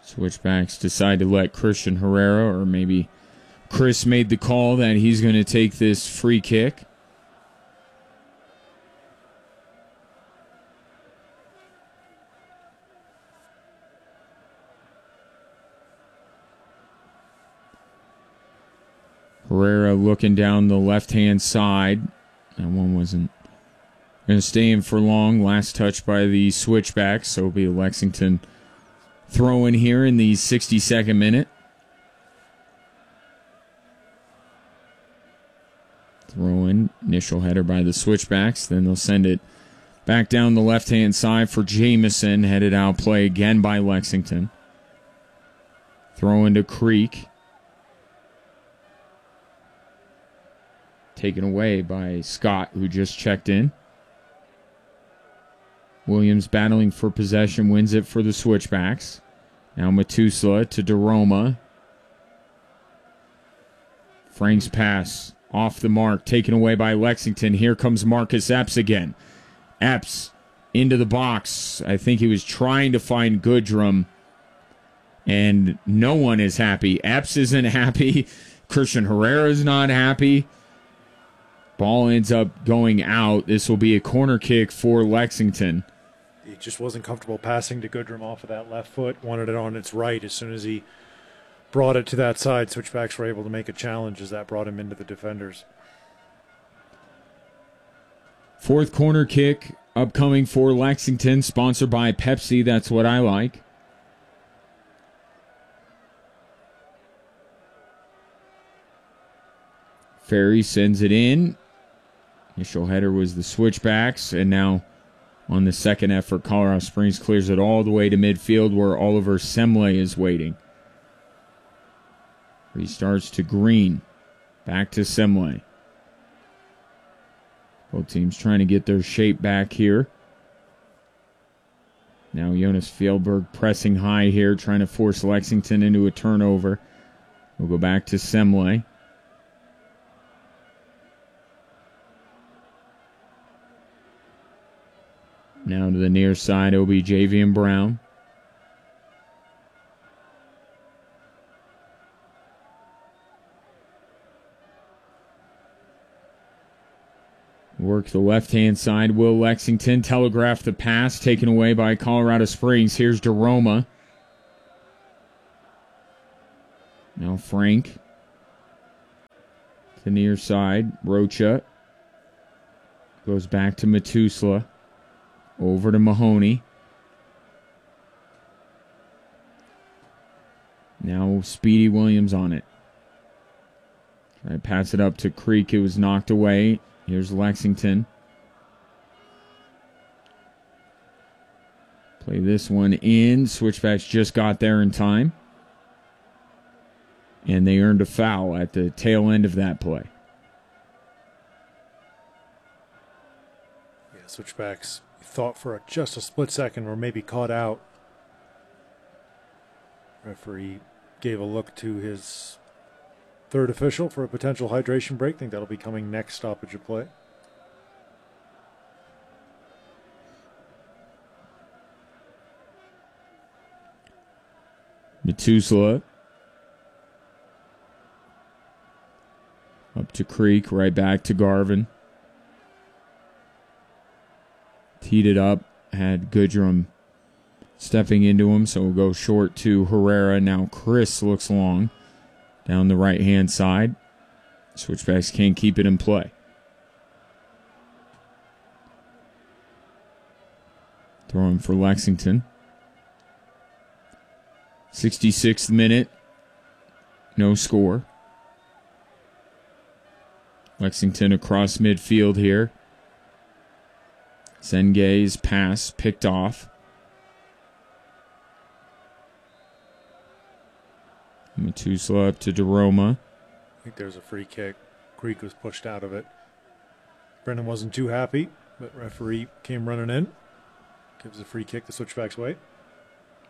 Switchbacks decide to let Christian Herrera, or maybe Chris made the call that he's going to take this free kick. Herrera looking down the left-hand side. That one wasn't going to stay in for long. Last touch by the switchbacks, so it'll be Lexington throw in here in the 62nd minute. Throw in, initial header by the switchbacks. Then they'll send it back down the left-hand side for Jamison. Headed out play again by Lexington. Throw into Creek. Taken away by Scott, who just checked in. Williams battling for possession, wins it for the switchbacks. Now Matusla to DeRoma. Frank's pass off the mark, taken away by Lexington. Here comes Marcus Epps again. Epps into the box. I think he was trying to find Goodrum, and no one is happy. Epps isn't happy. Christian Herrera is not happy. Ball ends up going out. This will be a corner kick for Lexington. He just wasn't comfortable passing to Goodrum off of that left foot. Wanted it on its right. As soon as he brought it to that side, switchbacks were able to make a challenge as that brought him into the defenders. Fourth corner kick upcoming for Lexington, sponsored by Pepsi. That's what I like. Ferry sends it in. Initial header was the switchbacks, and now on the second effort, Colorado Springs clears it all the way to midfield where Oliver Semle is waiting. Restarts to Green. Back to Semle. Both teams trying to get their shape back here. Now Jonas Fjellberg pressing high here, trying to force Lexington into a turnover. We'll go back to Semle. Now to the near side, it'll be Javian Brown. Work the left-hand side. Will Lexington telegraph the pass, taken away by Colorado Springs. Here's DeRoma. Now Frank. To the near side, Rocha. Goes back to Matusla. Over to Mahoney. Now Speedy Williams on it. Try to pass it up to Creek. It was knocked away. Here's Lexington. Play this one in. Switchbacks just got there in time. And they earned a foul at the tail end of that play. Yeah, switchbacks thought for just a split second or maybe caught out. Referee gave a look to his third official for a potential hydration break. I think that'll be coming next stoppage of play. Matusla. Up to Creek, right back to Garvin. Teed it up, had Goodrum stepping into him, so we'll go short to Herrera. Now Chris looks long down the right-hand side. Switchbacks can't keep it in play. Throwing for Lexington. 66th minute. No score. Lexington across midfield here. Senge's pass picked off. Matusla up to DeRoma. I think there's a free kick. Creek was pushed out of it. Brennan wasn't too happy, but referee came running in. Gives a free kick the switchbacks way.